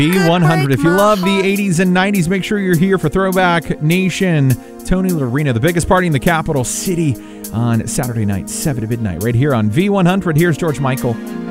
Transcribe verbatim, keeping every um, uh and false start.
V one hundred. If you love the eighties and nineties, make sure you're here for Throwback Nation. Tony Arena, the biggest party in the capital city on Saturday night, seven to midnight, right here on V one hundred. Here's George Michael.